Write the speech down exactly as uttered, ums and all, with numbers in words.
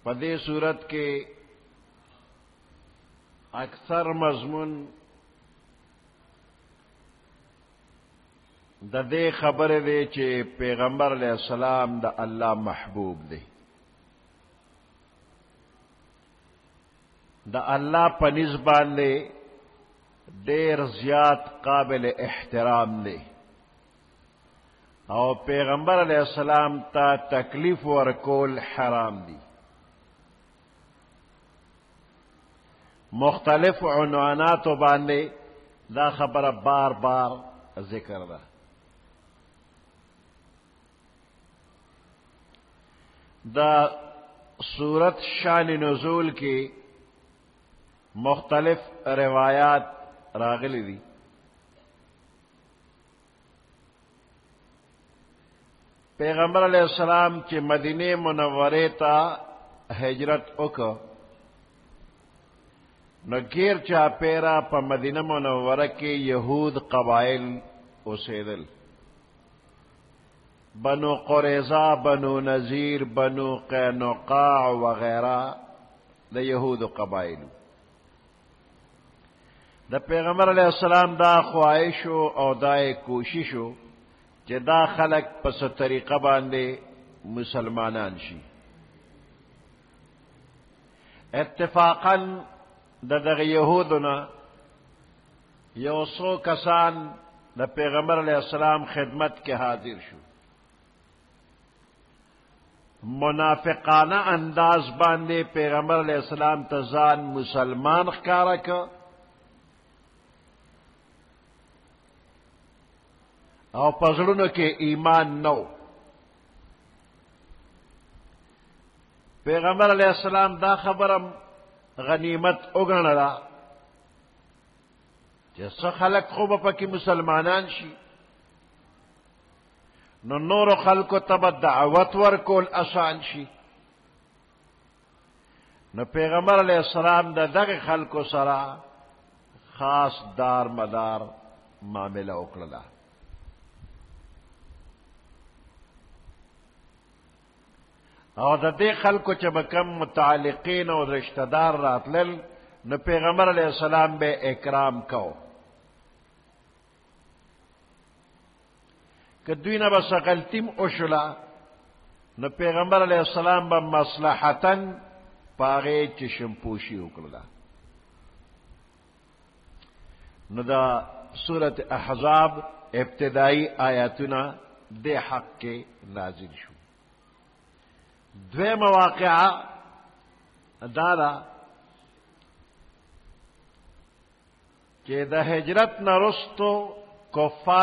پدے صورت کے اکثر مضمون د دې خبره دی چې پیغمبر علیہ السلام د الله محبوب دی، د الله په نسبت باندې ډېر زیات قابل احترام دی او پیغمبر علیہ السلام ته تکلیف ورکول حرام دی. مختلف عنواناتو باندې دا خبره بار بار ذکر ده. دا صورت شان نزول کی مختلف روایات راغلی دی. پیغمبر علیہ السلام چې مدینه منوره ته هجرت وکړ نو غیر چا پیرا په مدینه منوره کې یهود قبایل اوسېدل، بنو قریظہ، بنو نذیر، بنو قینقاع وغیرہ د یہود قبائل. د پیغمبر علیہ السلام دا خواہش او دا کوشش چې دا خلق پس طریقه باندې مسلمانان شي. اتفاقا د دغه یهودنا یو څو کسان د پیغمبر علیہ السلام خدمت کې حاضر شو، منافقانہ انداز باندې پیغمبر علیہ السلام ته ځان مسلمان ښکارا کړ او پزړونو کې ایمان نو. پیغمبر علیہ السلام دا خبرم غنیمت وګڼله چې څه خلک خو به پکې مسلمانان شي، نو نور خلکو ته به دعوت ورکول آسان شي. نو پیغمبر علیہ السلام د دغه خلکو سره خاص دار مدار معامله وکړله. او د دې خلکو چې به کم متعلقین او رشتہ دار راتلل نو پیغمبر علیہ السلام به اکرام کو. که دوی نه به څه غلطیم وشوله نو پیغمبر علیہ السلام به مصلحتاً په هغې چشمپوشي وکړله. نو دا سورت احزاب ابتدائی آیاتونه دې حق کې نازل شو. دویم واقعه دا ده چې د هجرت نه رستو کفار